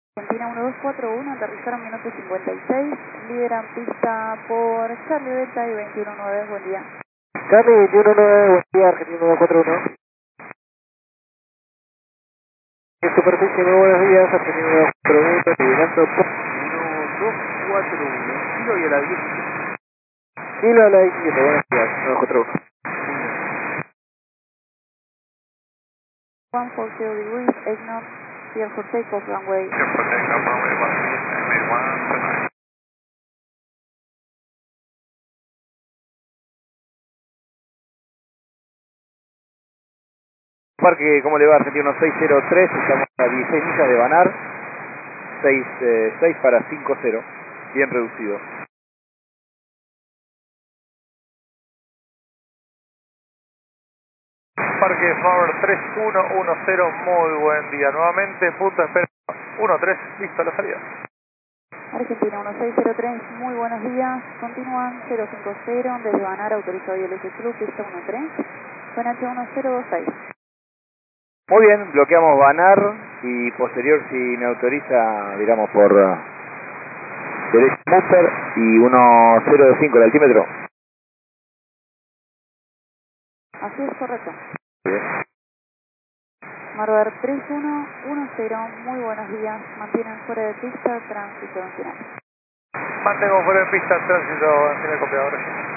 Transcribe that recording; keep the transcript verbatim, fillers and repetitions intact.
Argentina uno dos cuatro uno, aterrizaron minuto cincuenta y seis, lideran pista por Charlie Delta y veintiuno nueve, buen día. Charlie veintiuno nueve, buen día, Argentina uno dos cuatro uno. En superficie, muy buenos días, Argentina uno dos cuatro uno, liderando por uno dos cuatro uno, kilo y a la diecisiete. Kilo a la diecisiete, buenos días, uno dos cuatro uno. one forty degrees, eight knots, clear for takeoff, runway. Clear for takeoff, runway one eight, M A one to nine. Parque, ¿cómo le va? Argentina seis cero tres, estamos a dieciséis millas de Banar, seis, eh, seis para cinco cero, bien reducido. Parque Flower tres uno uno cero, muy buen día. Nuevamente, punto de espera uno tres, listo la salida. Argentina uno seis cero tres, muy buenos días, continúan cero cinco cero, desde Banar, autorizado I L S Club, pista uno tres, con H uno cero dos seis. Muy bien, bloqueamos Banar y posterior si me autoriza, digamos, por uh, derecho booster y uno cero dos cinco el altímetro. Así es, correcto. Bien. Marbar tres uno uno cero, muy buenos días, mantienen fuera de pista, tránsito nacional. Mantengo fuera de pista, tránsito en el copiador.